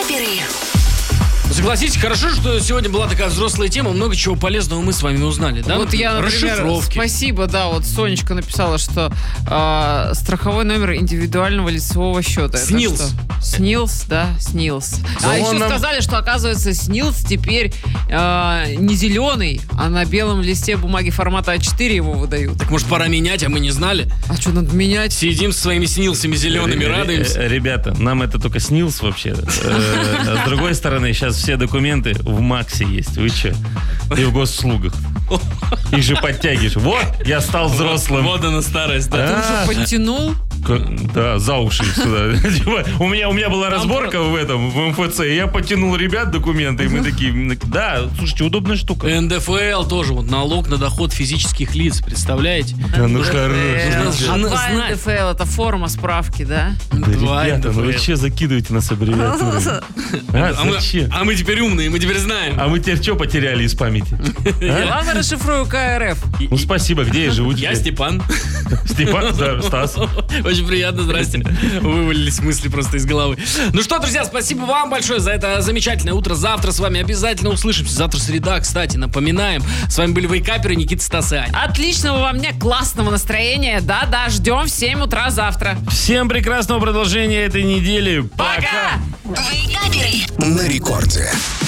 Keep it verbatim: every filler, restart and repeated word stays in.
Вейкаперы. Согласитесь, хорошо, что сегодня была такая взрослая тема, много чего полезного мы с вами узнали, да? Вот я, например, Расшифровки. спасибо, да, вот Сонечка написала, что э, страховой номер индивидуального лицевого счета. Это СНИЛС. что? СНИЛС, да, СНИЛС. Да А еще он нам- сказали, что, оказывается, СНИЛС теперь э, не зеленый, а на белом листе бумаги формата а четыре его выдают. Так может пора менять, а мы не знали? А что, надо менять? Сидим со своими снилсами зелеными, Ре- радуемся. ре- Ребята, нам это только снилс вообще. Э, А с другой стороны, сейчас все документы в МАКСе есть. Вы че? И в госслугах. Их же подтягиваешь. Вот, я стал взрослым. Мода на старость, да? Ты А, уже подтянул? К- Да, за уши их сюда. Типа, У меня, у меня была разборка в этом, в эм эф цэ, и я подтянул ребят документы, и мы такие, да, слушайте, удобная штука. эн дэ эф эл тоже, вот налог на доход физических лиц, представляете? Да ну Нужно хорош. жена А два знать. эн дэ эф эл это форма справки, да? Да, Два ребята, ну эн дэ вы эф эл. че закидываете нас аббревиатурами? А, А мы, зачем? а мы теперь умные, мы теперь знаем. А мы теперь что потеряли из памяти? Ладно, расшифрую ка эр эф. Ну спасибо, где я живу Я теперь? Степан. Степан, да, Стас. Очень приятно, здрасте. Вывалились мысли просто из головы. Ну что, друзья, спасибо вам большое за это замечательное утро. Завтра с вами обязательно услышимся. Завтра среда, кстати, напоминаем. С вами были Вейкаперы, Никита, Стас и Аня. Отличного вам дня, классного настроения. Да-да, ждем в семь утра завтра. Всем прекрасного продолжения этой недели. Пока! Вейкаперы. На рекорде.